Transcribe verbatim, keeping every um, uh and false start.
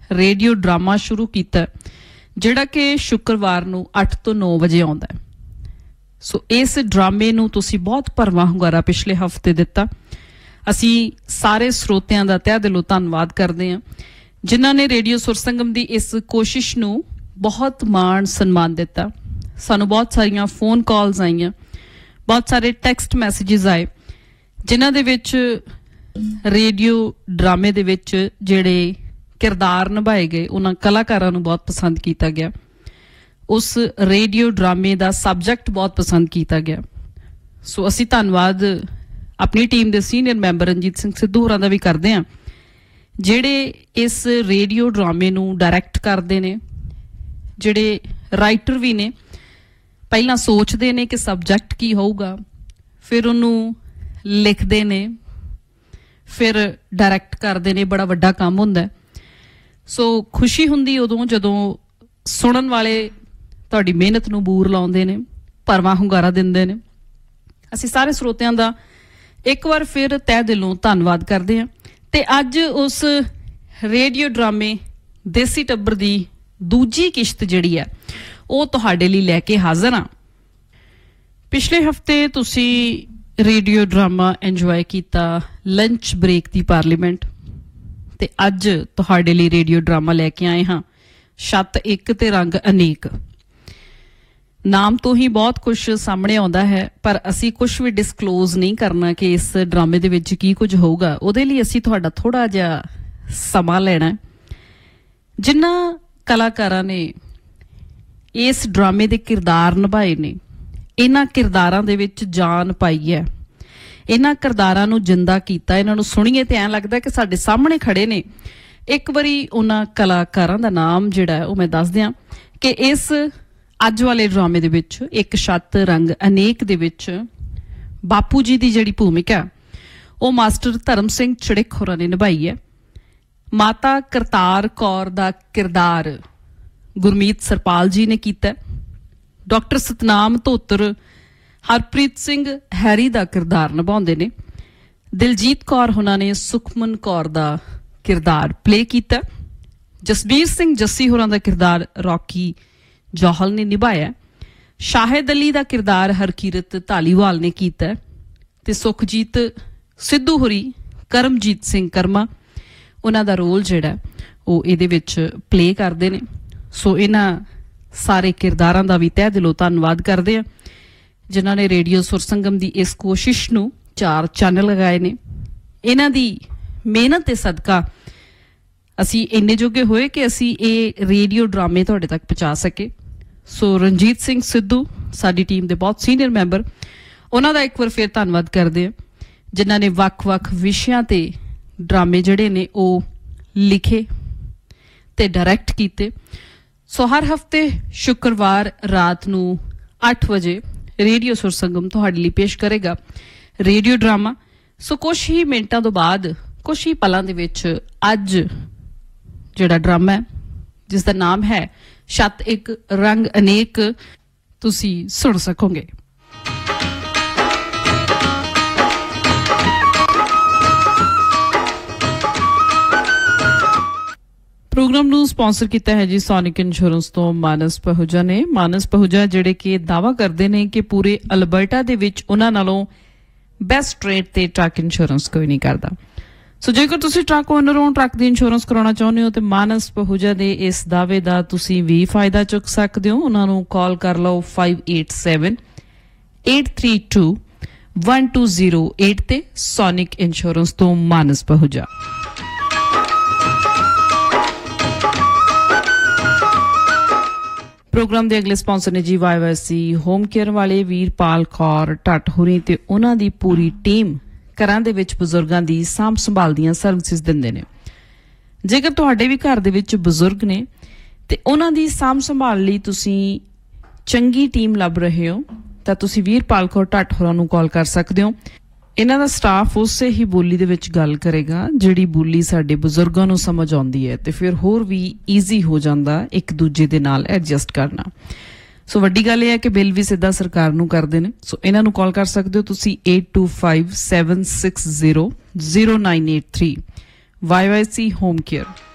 Radio drama ਸ਼ੁਰੂ ਕੀਤਾ ਜਿਹੜਾ ਕਿ ਸ਼ੁੱਕਰਵਾਰ ਨੂੰ ਅੱਠ ਤੋਂ ਨੌ ਵਜੇ ਆਉਂਦਾ ਹੈ। ਸੋ ਇਸ ਡਰਾਮੇ ਨੂੰ ਤੁਸੀਂ ਬਹੁਤ ਭਰਵਾਂ ਹੁੰਗਾਰਾ ਪਿਛਲੇ ਹਫ਼ਤੇ ਦਿੱਤਾ। ਅਸੀਂ ਸਾਰੇ ਸਰੋਤਿਆਂ ਦਾ ਤਹਿ ਦਿਲੋਂ ਧੰਨਵਾਦ ਕਰਦੇ ਹਾਂ ਜਿਨ੍ਹਾਂ ਨੇ ਰੇਡੀਓ ਸੁਰ ਸੰਗਮ ਦੀ ਇਸ ਕੋਸ਼ਿਸ਼ ਨੂੰ ਬਹੁਤ ਮਾਣ ਸਨਮਾਨ ਦਿੱਤਾ। ਸਾਨੂੰ ਬਹੁਤ ਸਾਰੀਆਂ ਫੋਨ ਕਾਲਸ ਆਈਆਂ, ਬਹੁਤ ਸਾਰੇ ਟੈਕਸਟ ਮੈਸੇਜਿਸ ਆਏ ਜਿਨ੍ਹਾਂ ਦੇ ਵਿੱਚ ਰੇਡੀਓ ਡਰਾਮੇ ਦੇ ਵਿੱਚ ਜਿਹੜੇ ਕਿਰਦਾਰ ਨਿਭਾਏ ਗਏ ਉਹਨਾਂ ਕਲਾਕਾਰਾਂ ਨੂੰ ਬਹੁਤ ਪਸੰਦ ਕੀਤਾ ਗਿਆ। ਉਸ ਰੇਡੀਓ ਡਰਾਮੇ ਦਾ ਸਬਜੈਕਟ ਬਹੁਤ ਪਸੰਦ ਕੀਤਾ ਗਿਆ। ਸੋ ਅਸੀਂ ਧੰਨਵਾਦ ਆਪਣੀ ਟੀਮ ਦੇ ਸੀਨੀਅਰ ਮੈਂਬਰ ਰਣਜੀਤ ਸਿੰਘ ਸਿੱਧੂ ਹੋਰਾਂ ਦਾ ਵੀ ਕਰਦੇ ਹਾਂ ਜਿਹੜੇ ਇਸ ਰੇਡੀਓ ਡਰਾਮੇ ਨੂੰ ਡਾਇਰੈਕਟ ਕਰਦੇ ਨੇ, ਜਿਹੜੇ ਰਾਈਟਰ ਵੀ ਨੇ। ਪਹਿਲਾਂ ਸੋਚਦੇ ਨੇ ਕਿ ਸਬਜੈਕਟ ਕੀ ਹੋਊਗਾ, ਫਿਰ ਉਹਨੂੰ ਲਿਖਦੇ ਨੇ, ਫਿਰ ਡਾਇਰੈਕਟ ਕਰਦੇ ਨੇ। ਬੜਾ ਵੱਡਾ ਕੰਮ ਹੁੰਦਾ। ਸੋ ਖੁਸ਼ੀ ਹੁੰਦੀ ਉਦੋਂ ਜਦੋਂ ਸੁਣਨ ਵਾਲੇ ਤੁਹਾਡੀ ਮਿਹਨਤ ਨੂੰ ਬੂਰ ਲਾਉਂਦੇ ਨੇ, ਭਰਵਾਂ ਹੁੰਗਾਰਾ ਦਿੰਦੇ ਨੇ। ਅਸੀਂ ਸਾਰੇ ਸਰੋਤਿਆਂ ਦਾ ਇੱਕ ਵਾਰ ਫਿਰ ਤਹਿ ਦਿਲੋਂ ਧੰਨਵਾਦ ਕਰਦੇ ਹਾਂ। ਤੇ ਅੱਜ ਉਸ ਰੇਡੀਓ ਡਰਾਮੇ ਦੇਸੀ ਟੱਬਰ ਦੀ ਦੂਜੀ ਕਿਸ਼ਤ ਜਿਹੜੀ ਹੈ ਉਹ ਤੁਹਾਡੇ ਲਈ ਲੈ ਕੇ ਹਾਜ਼ਰ ਹਾਂ। ਪਿਛਲੇ ਹਫ਼ਤੇ ਤੁਸੀਂ ਰੇਡੀਓ ਡਰਾਮਾ ਇੰਜੋਏ ਕੀਤਾ ਲੰਚ ਬ੍ਰੇਕ ਦੀ ਪਾਰਲੀਮੈਂਟ, ਤੇ ਅੱਜ ਤੁਹਾਡੇ ਲਈ ਰੇਡੀਓ ਡਰਾਮਾ ਲੈ ਕੇ ਆਏ ਹਾਂ ਛੱਤ ਇੱਕ ਤੇ ਰੰਗ ਅਨੇਕ। ਨਾਮ ਤੋਂ ਹੀ ਬਹੁਤ ਕੁਝ ਸਾਹਮਣੇ ਆਉਂਦਾ ਹੈ, ਪਰ ਅਸੀਂ ਕੁਝ ਵੀ ਡਿਸਕਲੋਜ਼ ਨਹੀਂ ਕਰਨਾ ਕਿ ਇਸ ਡਰਾਮੇ ਦੇ ਵਿੱਚ ਕੀ ਕੁਝ ਹੋਊਗਾ। ਉਹਦੇ ਲਈ ਅਸੀਂ ਤੁਹਾਡਾ ਥੋੜਾ ਜਿਹਾ ਸਮਾਂ ਲੈਣਾ। ਜਿਨ੍ਹਾਂ ਕਲਾਕਾਰਾਂ ਨੇ ਇਸ ਡਰਾਮੇ ਦੇ ਕਿਰਦਾਰ ਨਿਭਾਏ ਨੇ, ਇਹਨਾਂ ਕਿਰਦਾਰਾਂ ਦੇ ਵਿੱਚ ਜਾਨ ਪਾਈ ਹੈ, ਇਹਨਾਂ ਕਿਰਦਾਰਾਂ ਨੂੰ ਜਿੰਦਾ ਕੀਤਾ। ਇਹਨਾਂ ਨੂੰ ਸੁਣੀਏ ਤੇ ਐਂ ਲੱਗਦਾ ਕਿ ਸਾਡੇ ਸਾਹਮਣੇ ਖੜੇ ਨੇ। ਇੱਕ ਵਾਰੀ ਉਹਨਾਂ ਕਲਾਕਾਰਾਂ ਦਾ ਨਾਮ ਜਿਹੜਾ ਹੈ ਉਹ ਮੈਂ ਦੱਸ ਦਿਆਂ ਕਿ ਇਸ ਅੱਜ ਵਾਲੇ ਡਰਾਮੇ ਦੇ ਵਿੱਚ ਇੱਕ ਛੱਤ ਰੰਗ ਅਨੇਕ ਦੇ ਵਿੱਚ ਬਾਪੂ ਜੀ ਦੀ ਜਿਹੜੀ ਭੂਮਿਕਾ ਉਹ ਮਾਸਟਰ ਧਰਮ ਸਿੰਘ ਚੜਿਕ ਹੋਰਾਂ ਨੇ ਨਿਭਾਈ ਹੈ। ਮਾਤਾ ਕਰਤਾਰ ਕੌਰ ਦਾ ਕਿਰਦਾਰ ਗੁਰਮੀਤ ਸਰਪਾਲ ਜੀ ਨੇ ਕੀਤਾ। ਡਾਕਟਰ ਸਤਨਾਮ ਧੋਤਰ ਹਰਪ੍ਰੀਤ ਸਿੰਘ ਹੈਰੀ ਦਾ ਕਿਰਦਾਰ ਨਿਭਾਉਂਦੇ ਨੇ। ਦਿਲਜੀਤ ਕੌਰ ਹੋਰਾਂ ਨੇ ਸੁਖਮਨ ਕੌਰ ਦਾ ਕਿਰਦਾਰ ਪਲੇ ਕੀਤਾ। ਜਸਬੀਰ ਸਿੰਘ ਜੱਸੀ ਹੋਰਾਂ ਦਾ ਕਿਰਦਾਰ ਰੌਕੀ ਜੌਹਲ ਨੇ ਨਿਭਾਇਆ। ਸ਼ਾਹਿਦ ਅਲੀ ਦਾ ਕਿਰਦਾਰ ਹਰਕੀਰਤ ਧਾਲੀਵਾਲ ਨੇ ਕੀਤਾ ਤੇ ਸੁਖਜੀਤ ਸਿੱਧੂ ਹੋਰੀ ਕਰਮਜੀਤ ਸਿੰਘ ਕਰਮਾ ਉਹਨਾਂ ਦਾ ਰੋਲ ਜਿਹੜਾ ਉਹ ਇਹਦੇ ਵਿੱਚ ਪਲੇ ਕਰਦੇ ਨੇ। ਸੋ ਇਹਨਾਂ ਸਾਰੇ ਕਿਰਦਾਰਾਂ ਦਾ ਵੀ ਤਹਿ ਦਿਲੋਂ ਧੰਨਵਾਦ ਕਰਦੇ ਆ ਜਿਨ੍ਹਾਂ ਨੇ ਰੇਡੀਓ ਸੁਰ ਸੰਗਮ ਦੀ ਇਸ ਕੋਸ਼ਿਸ਼ ਨੂੰ ਚਾਰ ਚੈਨਲ ਲਗਾਏ ਨੇ। ਇਹਨਾਂ ਦੀ ਮਿਹਨਤ ਦੇ ਸਦਕਾ ਅਸੀਂ ਇੰਨੇ ਜੋਗੇ ਹੋਏ ਕਿ ਅਸੀਂ ਇਹ ਰੇਡੀਓ ਡਰਾਮੇ ਤੁਹਾਡੇ ਤੱਕ ਪਹੁੰਚਾ ਸਕੇ। ਸੋ ਰਣਜੀਤ ਸਿੰਘ ਸਿੱਧੂ ਸਾਡੀ ਟੀਮ ਦੇ ਬਹੁਤ ਸੀਨੀਅਰ ਮੈਂਬਰ, ਉਹਨਾਂ ਦਾ ਇੱਕ ਵਾਰ ਫਿਰ ਧੰਨਵਾਦ ਕਰਦੇ ਆ ਜਿਨ੍ਹਾਂ ਨੇ ਵੱਖ-ਵੱਖ ਵਿਸ਼ਿਆਂ ਤੇ ਡਰਾਮੇ ਜਿਹੜੇ ਨੇ ਉਹ ਲਿਖੇ ਤੇ ਡਾਇਰੈਕਟ ਕੀਤੇ। ਸੋ ਹਰ ਹਫ਼ਤੇ ਸ਼ੁੱਕਰਵਾਰ ਰਾਤ ਨੂੰ ਅੱਠ ਵਜੇ ਰੇਡੀਓ ਸੁਰ ਸੰਗਮ ਤੁਹਾਡੇ ਲਈ ਪੇਸ਼ ਕਰੇਗਾ ਰੇਡੀਓ ਡਰਾਮਾ। ਸੋ ਕੁਛ ਹੀ ਮਿੰਟਾਂ ਤੋਂ ਬਾਅਦ, ਕੁਛ ਹੀ ਪਲਾਂ ਦੇ ਵਿੱਚ ਅੱਜ ਜਿਹੜਾ ਡਰਾਮਾ ਹੈ ਜਿਸ ਦਾ ਨਾਮ ਹੈ ਛੱਤ ਇੱਕ ਰੰਗ ਅਨੇਕ ਤੁਸੀਂ ਸੁਣ ਸਕੋਗੇ। ਪ੍ਰੋਗਰਾਮ ਨੂੰ ਸਪਾਂਸਰ ਕੀਤਾ ਹੈ ਜੀ ਸੋਨਿਕ ਇੰਸ਼ੋਰੈਂਸ ਤੋਂ ਮਾਨਸ ਪਹੂਜਾ ਨੇ। ਮਾਨਸ ਪਹੂਜਾ ਜਿਹੜੇ ਕਿ ਦਾਅਵਾ ਕਰਦੇ ਨੇ ਕਿ ਪੂਰੇ ਅਲਬਰਟਾ ਦੇ ਵਿੱਚ ਉਹਨਾਂ ਨਾਲੋਂ ਬੈਸਟ ਰੇਟ ਤੇ ਟਰੱਕ ਇੰਸ਼ੋਰੈਂਸ ਕੋਈ ਨਹੀਂ ਕਰਦਾ। ਸੋ ਜੇਕਰ ਤੁਸੀਂ ਟਰੱਕ ਓਨਰ ਹੋ, ਟਰੱਕ ਦੀ ਇੰਸ਼ੋਰੈਂਸ ਕਰਾਉਣਾ ਚਾਹੁੰਦੇ ਹੋ ਤੇ ਮਾਨਸ ਪਹੂਜਾ ਦੇ ਇਸ ਦਾਅਵੇ ਦਾ ਤੁਸੀਂ ਵੀ ਫਾਇਦਾ ਚੁੱਕ ਸਕਦੇ ਹੋ। ਉਹਨਾਂ ਨੂੰ ਕਾਲ ਕਰ ਲਓ five eight seven eight three two one two zero eight ਤੇ ਸੋਨਿਕ ਇੰਸ਼ੋਰੈਂਸ ਤੋਂ ਮਾਨਸ ਪਹੂਜਾ। ਪ੍ਰੋਗਰਾਮ ਦੇ ਅਗਲੇ ਸਪਾਂਸਰ ਨੇ ਜੀ why Y C home care ਵਾਲੇ ਵੀਰਪਾਲ ਕੌਰ ਢੱਟ ਹੋਰੀ ਤੇ ਉਹਨਾਂ ਦੀ ਪੂਰੀ ਟੀਮ ਘਰਾਂ ਦੇ ਵਿੱਚ ਬਜ਼ੁਰਗਾਂ ਦੀ ਸਾਂਭ ਸੰਭਾਲ ਦੀਆਂ ਸਰਵਿਸਿਜ਼ ਦਿੰਦੇ ਨੇ। ਜੇਕਰ ਤੁਹਾਡੇ ਵੀ ਘਰ ਦੇ ਵਿੱਚ ਬਜ਼ੁਰਗ ਨੇ ਤੇ ਉਹਨਾਂ ਦੀ ਸਾਂਭ ਸੰਭਾਲ ਲਈ ਤੁਸੀਂ ਚੰਗੀ ਟੀਮ ਲੱਭ ਰਹੇ ਹੋ ਤਾਂ ਤੁਸੀਂ ਵੀਰਪਾਲ ਕੌਰ ਢੱਟ ਹੋਰਾਂ ਨੂੰ ਕਾਲ ਕਰ ਸਕਦੇ ਹੋ। ਇਹਨਾਂ ਦਾ ਸਟਾਫ ਉਸੇ ਹੀ ਬੋਲੀ ਦੇ ਵਿੱਚ ਗੱਲ ਕਰੇਗਾ ਜਿਹੜੀ ਬੋਲੀ ਸਾਡੇ ਬਜ਼ੁਰਗਾਂ ਨੂੰ ਸਮਝ ਆਉਂਦੀ ਹੈ ਤੇ ਫਿਰ ਹੋਰ ਵੀ ਈਜ਼ੀ ਹੋ ਜਾਂਦਾ ਇੱਕ ਦੂਜੇ ਦੇ ਨਾਲ ਐਡਜਸਟ ਕਰਨਾ। ਸੋ ਵੱਡੀ ਗੱਲ ਇਹ ਹੈ ਕਿ ਬਿੱਲ ਵੀ ਸਿੱਧਾ ਸਰਕਾਰ ਨੂੰ ਕਰਦੇ ਨੇ। ਸੋ ਇਹਨਾਂ ਨੂੰ ਕਾਲ ਕਰ ਸਕਦੇ ਹੋ ਤੁਸੀਂ eight two five seven six zero zero nine eight three why Y C home care.